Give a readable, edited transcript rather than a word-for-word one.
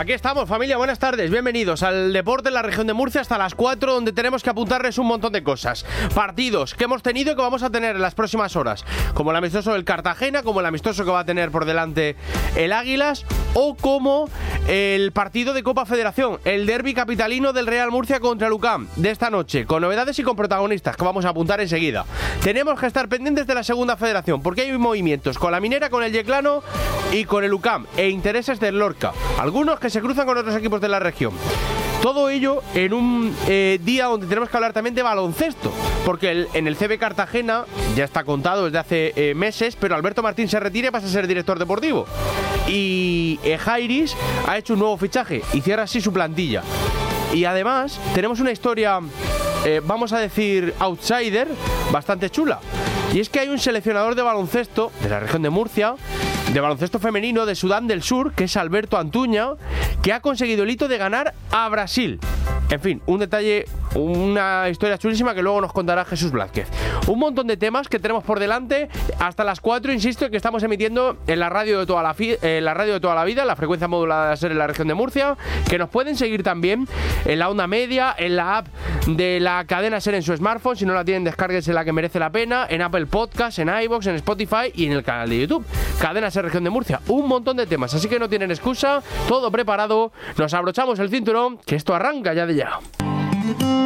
Aquí estamos, familia, buenas tardes, bienvenidos al Deporte en la región de Murcia hasta las 4, donde tenemos que apuntarles un montón de cosas. Partidos que hemos tenido y que vamos a tener en las próximas horas, como el amistoso del Cartagena, como el amistoso que va a tener por delante el Águilas, o como el partido de Copa Federación, el derbi capitalino del Real Murcia contra el UCAM de esta noche, con novedades y con protagonistas que vamos a apuntar enseguida. Tenemos que estar pendientes de la Segunda Federación, porque hay movimientos con la Minera, con el Yeclano y con el UCAM, e intereses del Lorca, algunos que se cruzan con otros equipos de la región. Todo ello en un día donde tenemos que hablar también de baloncesto, porque en el CB Cartagena ya está contado desde hace meses, pero Alberto Martín se retira y pasa a ser director deportivo. Y Jairis ha hecho un nuevo fichaje y cierra así su plantilla. Y además tenemos una historia, vamos a decir, outsider, bastante chula. Y es que hay un seleccionador de baloncesto de la región de Murcia, de baloncesto femenino de Sudán del Sur, que es Alberto Antuña, que ha conseguido el hito de ganar a Brasil. En fin, un detalle, una historia chulísima que luego nos contará Jesús Blázquez. Un montón de temas que tenemos por delante hasta las 4, insisto, que estamos emitiendo en la radio de toda la vida, la frecuencia modulada de SER en la región de Murcia, que nos pueden seguir también en la onda media, en la app de la cadena SER en su smartphone. Si no la tienen, descárguense, la que merece la pena, en Apple Podcast, en iVoox, en Spotify y en el canal de YouTube Cadena SER Región de Murcia. Un montón de temas, así que no tienen excusa, todo preparado, nos abrochamos el cinturón, que esto arranca ya de ya.